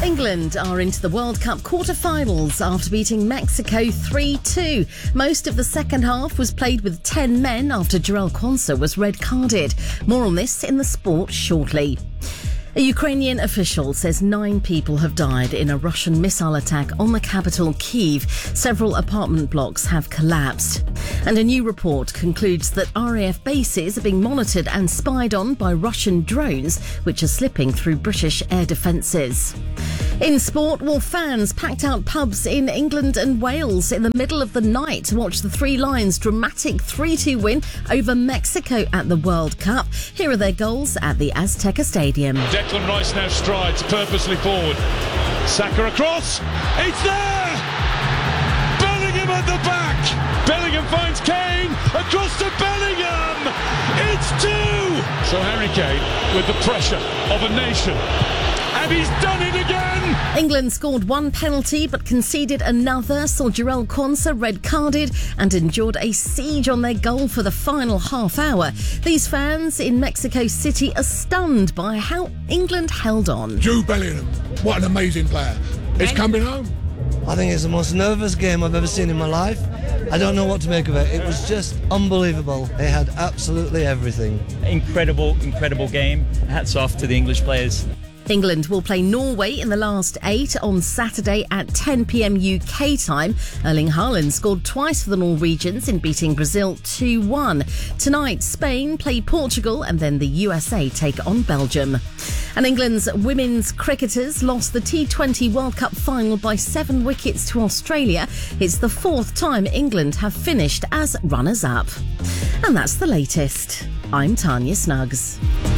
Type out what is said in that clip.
England are into the World Cup quarter-finals after beating Mexico 3-2. Most of the second half was played with 10 men after Jarell Quansah was red-carded. More on this in the sport shortly. A Ukrainian official says 9 people have died in a Russian missile attack on the capital, Kyiv. Several apartment blocks have collapsed. And a new report concludes that RAF bases are being monitored and spied on by Russian drones, which are slipping through British air defences. In sport, fans packed out pubs in England and Wales in the middle of the night to watch the Three Lions' dramatic 3-2 win over Mexico at the World Cup. Here are their goals at the Azteca Stadium. Declan Rice now strides purposely forward. Saka across. It's there! Bellingham at the back. Bellingham finds Kane. Across to Bellingham. It's 2! So Harry Kane with the pressure of a nation. And he's done it again! England scored 1 penalty but conceded another, saw Jarell Quansah red-carded and endured a siege on their goal for the final half hour. These fans in Mexico City are stunned by how England held on. Jude Bellingham, what an amazing player. It's coming home. I think it's the most nervous game I've ever seen in my life. I don't know what to make of it. It was just unbelievable. It had absolutely everything. Incredible game. Hats off to the English players. England will play Norway in the last 8 on Saturday at 10 p.m. UK time. Erling Haaland scored twice for the Norwegians in beating Brazil 2-1. Tonight, Spain play Portugal and then the USA take on Belgium. And England's women's cricketers lost the T20 World Cup final by 7 wickets to Australia. It's the 4th time England have finished as runners-up. And that's the latest. I'm Tanya Snuggs.